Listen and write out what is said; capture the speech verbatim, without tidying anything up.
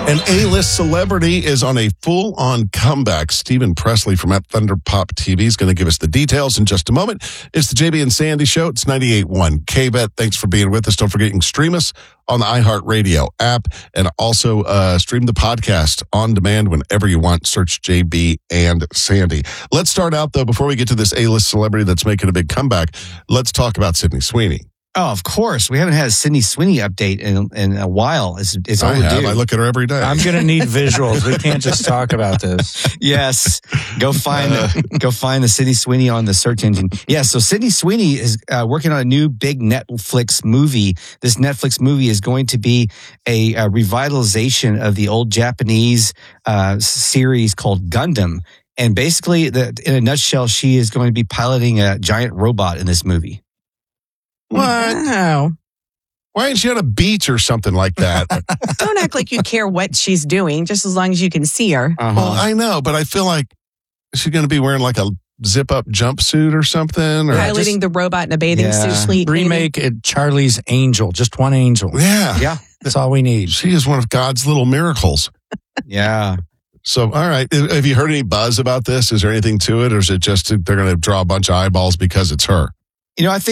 An A-list celebrity is on a full-on comeback. Stephen Presley from at Thunder Pop T V is going to give us the details in just a moment. It's the J B and Sandy Show. It's ninety-eight point one K B E T. Thanks for being with us. Don't forget you can stream us on the iHeartRadio app and also uh, stream the podcast on demand whenever you want. Search J B and Sandy. Let's start out, though, before we get to this A-list celebrity that's making a big comeback, let's talk about Sydney Sweeney. Oh, of course. We haven't had a Sydney Sweeney update in in a while. It's, it's I overdue. have. I look at her every day. I'm going to need visuals. We can't just talk about this. Yes. Go find uh, go find the Sydney Sweeney on the search engine. Yeah, so Sydney Sweeney is uh, working on a new big Netflix movie. This Netflix movie is going to be a, a revitalization of the old Japanese uh, series called Gundam. And basically, the, in a nutshell, she is going to be piloting a giant robot in this movie. What? Wow. Why ain't she on a beach or something like that? Don't act like you care what she's doing, just as long as you can see her. Uh-huh. Well, I know, but I feel like is she going to be wearing like a zip-up jumpsuit or something? Or Piloting the robot in a bathing Yeah. suit. Sleep, Remake it Charlie's Angel. Just one angel. Yeah. Yeah. That's all we need. She is one of God's little miracles. Yeah. So, all right. Have you heard any buzz about this? Is there anything to it? Or is it just they're going to draw a bunch of eyeballs because it's her? You know, I think